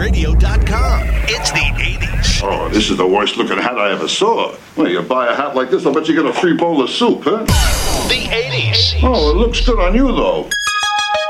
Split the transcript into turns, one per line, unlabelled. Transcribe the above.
WebmasterRadio.com. It's the 80s.
Oh, this is the worst looking hat I ever saw. Well, you buy a hat like this, I'll bet you get a free bowl of soup, huh?
The 80s.
Oh, it looks good on you, though.